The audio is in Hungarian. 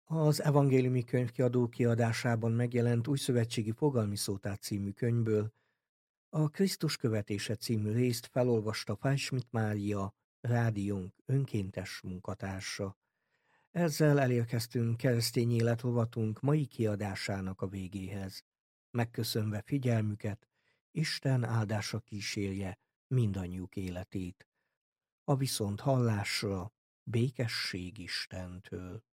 Az Evangéliumi Könyvkiadó kiadásában megjelent Újszövetségi Fogalmi Szótár című könyvből a Krisztus követése című részt felolvasta Fájsmit Mária, rádiónk önkéntes munkatársa. Ezzel elérkeztünk keresztény életrovatunk mai kiadásának a végéhez. Megköszönve figyelmüket, Isten áldása kísérje mindannyiuk életét. A viszont hallásra békesség Istentől.